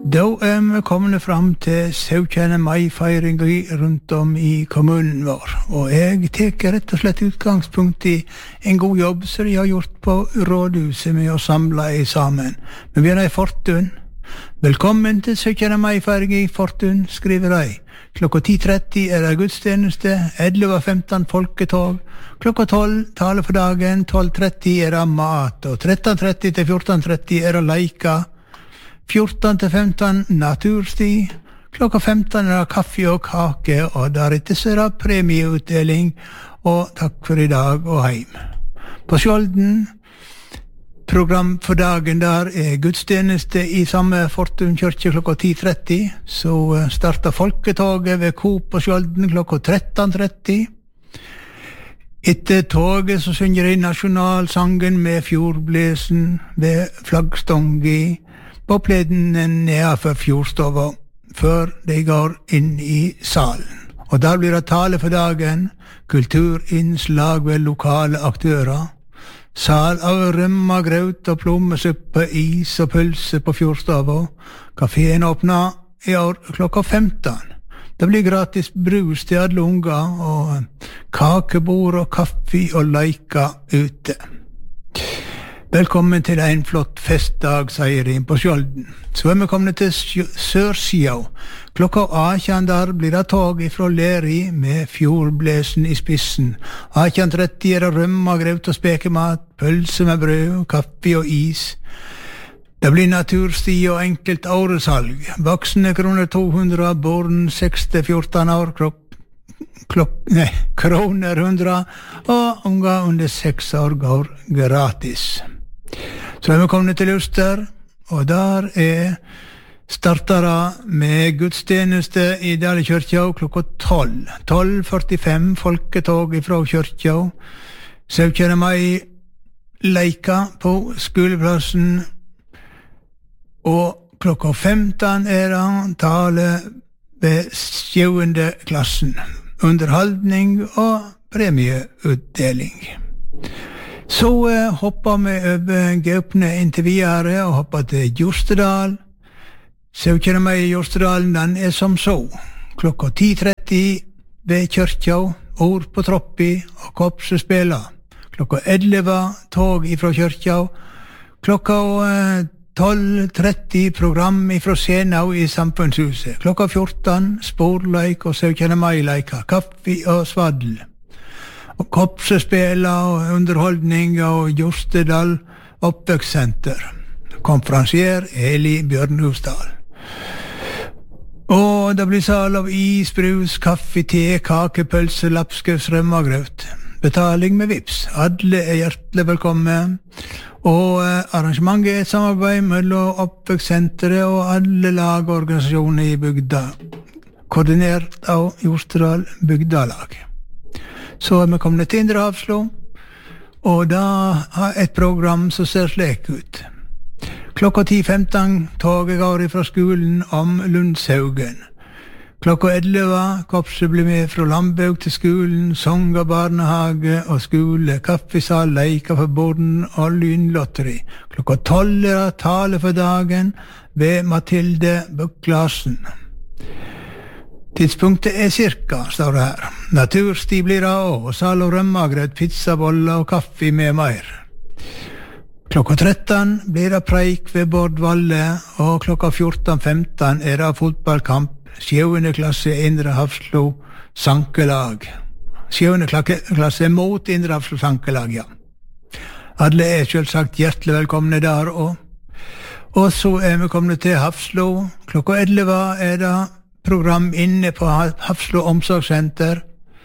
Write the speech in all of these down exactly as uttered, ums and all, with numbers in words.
Da er vi kommet frem til syvogtyvende mai-feiringen rundt om i kommunen vår, og jeg teker rett og slett utgangspunkt i en god jobb som de har gjort på rådhuset med å samle i sammen. Vi begynner i Fortun. Velkommen til syvogtyvende mai-feiringen i Fortun, skriver de. Klokka ti tretti er det gudstjeneste, elleve femten folketog, klokka tolv tale for dagen, tolv tretti er det mat, og tretten tretti til fjorten tretti er det leika, fjorten til femten natursti, klokka femten er det kaffe og kake, og deretter så er det premieutdeling, og takk for i dag og heim. På Skjolden, program for dagen der er gudstjeneste i samme Fortun kyrkje klokka ti tretti, så starter folketoget ved Coop på Skjolden klokka tretten tretti. Etter toget så synger de nasjonalsangen med fjordblesen ved flaggstångi på pleden nedenfor fjordstova, før de går inn i salen. Og der blir det tale for dagen, kulturinnslag ved lokale aktører, sal av rømma, graut og plommesuppe, is og pølse på fjordstova. Kaféen åpner i år klokka femten. Det blir gratis brus til alle unger, og kakebord og kaffe og leika ute. Velkommen til en flott festdag, sier de på Skjolden. Så er vi kommet til Sørsida. Klokka atten der blir det tog fra Leri med fjordblesen i spissen. atten tretti er det rømma, graut og spekemat, pølse med brød, kaffe og is. Det blir natursti og enkelt åresalg. Voksne kroner to hundre, barn seks til fjorten år, klokk Klok, nei, kroner hundre, og unger under seks år går gratis. Så er vi kommet til Luster, og der er startere med gudstjeneste i Dale kyrkja klokka tolv. tolv førtifem folketog fra kyrkja. syvogtyvende mai leika på skoleplassen, og klokka femten er det tale ved sjuende klassen. Underholdning og premieutdeling. Så eh, hopper vi over Gaupne inntil videre og hopper til Jostedal. syvogtyvende mai i Jostedalen, den er som så. Klokka ti tretti ved kyrkja, ord på troppi og kopse spiller. Klokka elleve tog ifra kyrkja. Klokka eh, tolv tretti program ifra Senau i Samfunnshuset. Klokka fjorten sporleik og syvogtyvende mai-leika, kaffe og svaddel. Og kopsespela og underholdning og Jostedal oppvekssenter. Konferansier Eli Bjørnhusdal. Og det blir sal av is, brus, kaffe, te, kake, pølse, lapskaus, rømmagrøt. Betaling med vips. Alle er hjertelig velkommen. Og eh, arrangementet er et samarbeid mellom oppvekssenteret og alle lag og organisasjoner i bygda, koordinert av Jostedal bygdalag. Så er vi kommet til Indre Hafslo, og da har et program som ser slik ut. Klokka ti femten toget går fra skolen om Lundshaugen. Klokka elleve kopse blir med fra Lambaug til skolen, sanger, barnehage og skole, kaffesal, leika for barn og lynlotteri. Klokka tolv er det tale for dagen ved Mathilde Buklasen. Tidspunktet er cirka, står det her. Natursti blir det også, og sal og rømmagrøt, pizza, boller og kaffe med mer. Klokka tretten blir det preik ved Bård Valle, og klokka fjorten femten er det fotballkamp, sjuende klasse Indre Hafslo sankelag. Sjuende klasse mot Indre Hafslo sankelag, ja. Alle er selvsagt hjertelig velkomne der også. Og så er vi kommet til Hafslo. Klokka elleve er det program inne på Hafslo omsorgssenter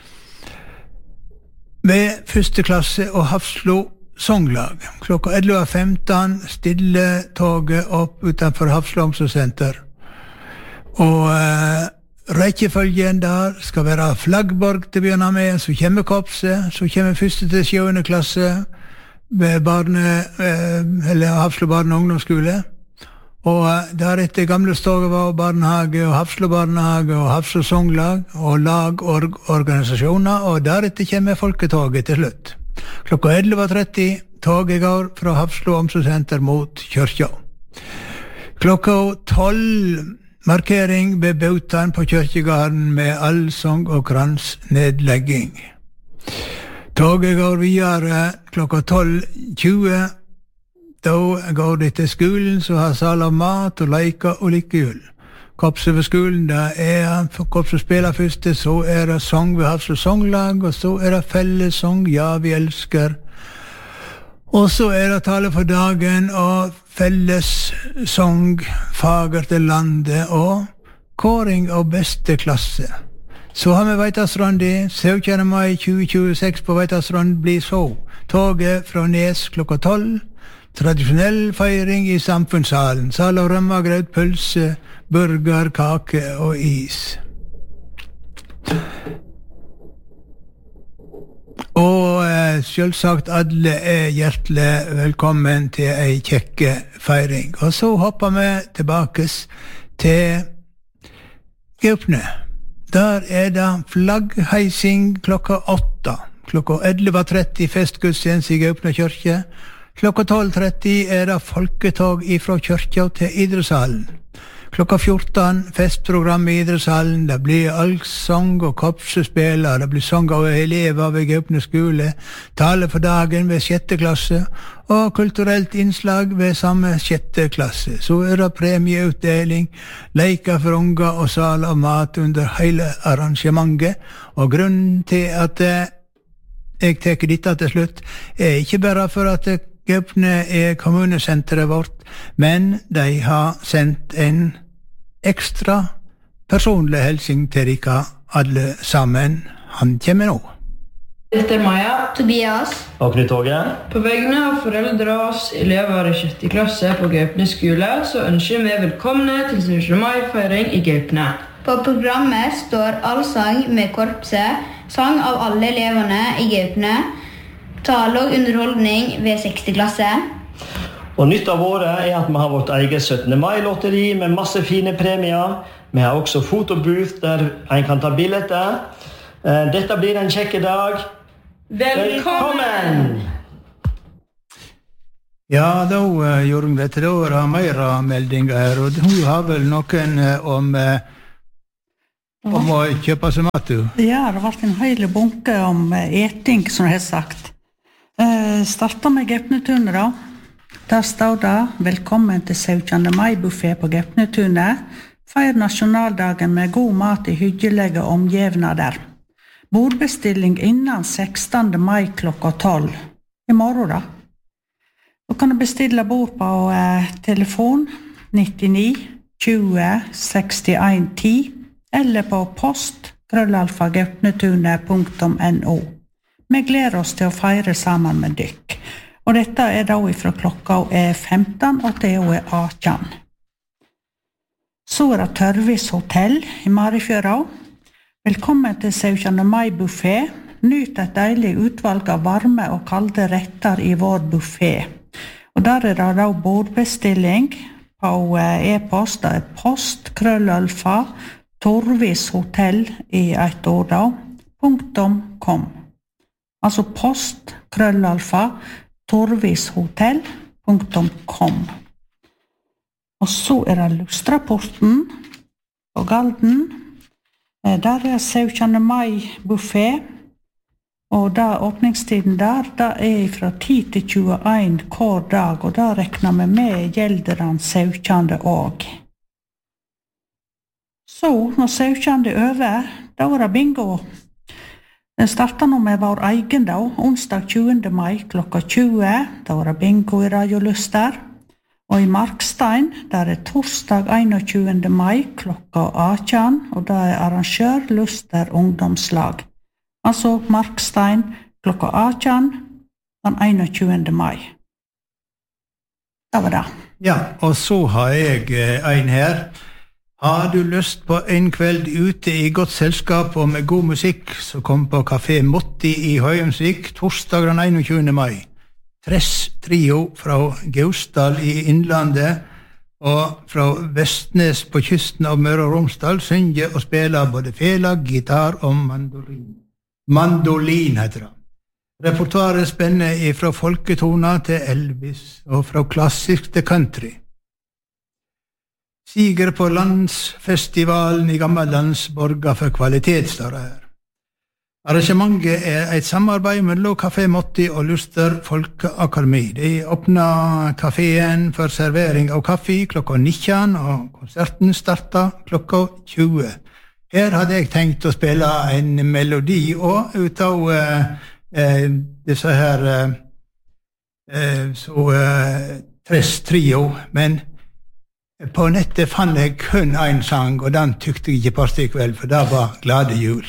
med første klasse og Hafslo songlag. Klokka elleve femten stille toget opp utenfor Hafslo omsorgssenter. Og uh, rekkefølgen der skal være Flaggborg til å begynne med, så kommer Kopse, så kommer første til sjuende klasse ved barne, uh, eller Hafslo barne- og ungdomsskole. Og uh, deretter gamle Stogeva barnehage og Hafslo barnehage og Hafslo songlag og lag og organisasjoner, og deretter kommer folketoget til slutt. Klokka elleve tretti toget går fra Hafslo omsorgssenter mot kyrkja. Klokka tolv markering ved Bautan på Kyrkjegarden med allsang og kransnedlegging. Toget går videre klokka tolv tjue. Da går det til skolen, så har sal av mat og leker og lykkehjul. Korpset ved skolen, da er korpset spiller først, så er det sang ved Hafslo Songlag, og så er det fellesang, ja, vi elsker. Og så er det tale for dagen, og fellessang, fager til landet, og kåring av beste klasse. Så har vi Veitastrand i, syvende mai tjue tjueseks på Veitastrand blir så. Toget fra Nes klokka tolv, tradisjonell feiring i samfunnssalen, sal av rømmegrøt, pølse, burger, kake og is. Og eh, selvsagt alle er hjertelig velkommen til ei kjekke feiring. Og så hopper vi tilbake til Gaupne. Der er det flaggheising klokka åtta. Klokka elleve tretti festgudstjeneste i Gaupne kyrkje. Klokka tolv tretti er det folketog ifra kyrkja til idrettshallen. Klokka fjorten festprogram i idrettshallen. Det blir allsang og korpsespiller. Det blir sang av elever ved Gaupne skole. Tale for dagen ved sjette klasse. Og kulturelt innslag ved samme sjette klasse. Så er det premieutdeling, leker for unger og sal av mat under hele arrangementet. Og grunnen til at jeg tar dette til slutt, er ikke bare for at Gaupne er kommunesenteret vårt, men de har sendt en ekstra personlig helsing til dere alle sammen. Han kommer nå. Dette er Maja, Tobias og Knut Åge. På vegne av foreldre og oss elever i sjette klasse på Gaupne skole, så ønsker vi velkomne til syvende mai-feiring i Gaupne. På programmet står allsang med korpset, sang av alle eleverne i Gaupne, tale og underholdning ved sjette klasse. Og nytt av året er at vi har vårt eget syttende mai-lotteri med masse fine premier. Vi har også fotobooth der en kan ta bilder. Dette blir en kjekke dag. Velkommen! Ja, da gjorde hun dette. Da er det mer meldinger her, og hun har vel noen om, om å kjøpe seg mat, du? Ja, det har vært en hele bunke om eting, som jeg har sagt. Uh, starter med Gaupnetunet da. Der står det velkommen til syvende mai-buffé på Gaupnetunet. Feir nasjonaldagen med god mat i hyggelige omgivnader. Bordbestilling innen sekstende mai klokka tolv. I morgen da. Du kan bestille bord på uh, telefon nittini tjue sekstien ti eller på post krøllalfa gaupnetunet punktum no. Vi gleder oss til å feire sammen med dykk. Og dette er da fra klokka er femten og til er atten. Så er det Tørvis hotell i Marifjøra. Velkommen til syvende mai-buffé. Nyt et deilig utvalg av varme og kalde retter i vår buffé. Og der er det da bordbestilling på e-post. Det er post krøllalfa Torvis hotell i et ord da. Punktum kom. Altså post, krøllalfa, torvishotell punktum com. Og så er det Lustraporten på Galden. Der er syvende mai-buffé, og da åpningstiden der, da er fra ti til tjueen hver dag, og da rekner vi med gjelderen syvende òg. Så, når syvende er over, da er det bingo. Den starter nå med vår egen dag, onsdag tjuende mai klokka tjue, da er det bingo i Radio Luster. Og i Markstein, der er torsdag einogtjuende mai klokka atten, og da er arrangør Luster ungdomslag. Altså Markstein klokka atten, den einogtjuende mai. Det var det. Ja, og så har jeg en her. Har du lyst på en kveld ute i godt selskap og med god musikk, så kom på Café Motti i Høyemsvik torsdag den einogtjuende mai. Tress trio fra Gausdal i Innlandet og fra Vestnes på kysten av Møre og Romsdal synger og spiller både fela, gitar og mandolin. Mandolin heter det. Repertoaret spenner fra folketoner til Elvis og fra klassisk til country. Siger på landsfestivalen i Gammellands borger for kvalitet, står det her. Arrangementet er et samarbeid mellom Kafé Motti og Luster Folkeakademi. De åpner kaféen for servering av kaffe klokka nitten, og konserten starter klokka tjue. Her hadde jeg tenkt å spille en melodi og ut av uh, uh, disse her uh, uh, så uh, Tres Trio, men på nettet fant jeg kun en sang, og den tykte jeg ikke passet i kveld, for det var Glade jul.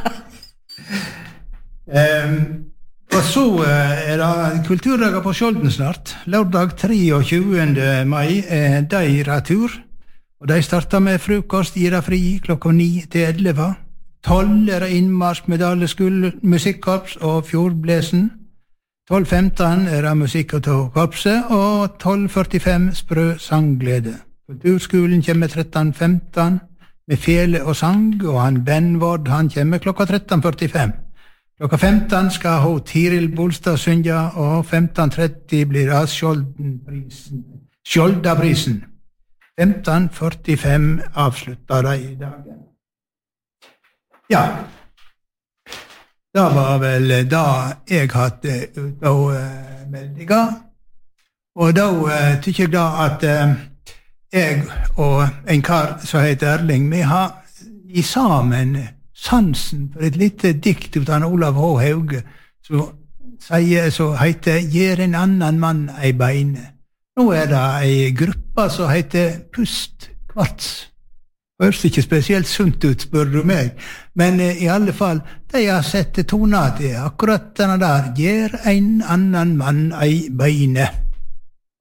um, og så uh, er det kulturdager på Skjolden snart. Lørdag treogtjugende mai er de retur. Og de starter med frokost, gir det fri klokka ni til elleve. Tolv er det innmarsk med Daleskole musikkorps og Fjordblesen. Tolv femten er det musikk av korpset, og tolv førtifem sprø sangglede. Kulturskolen kommer tretten femten med fele og sang, og han Benvord, han kommer klokka tretten førtifem. Klokka femten skal hun Tiril Bolstad synge, og femten tretti blir det Skjoldenprisen. Skjoldaprisen. femten førtifem avslutter de i dagen. Ja, det var vel da jeg hadde ut av uh, meldinger, og da uh, tykker jeg da at uh, jeg og en kar som heter Erling, vi har i sammen sansen for et lite dikt ut av Olav H. Hauge, som sier, så heter «Gjer en annan mann ei beine». Nå er det en gruppe som heter Pust Kvarts. Høres ikke spesielt sunt ut, spør du meg, men eh, i alle fall, de har sett toner til akkurat denne der, «Gjer en annan mann ei beine».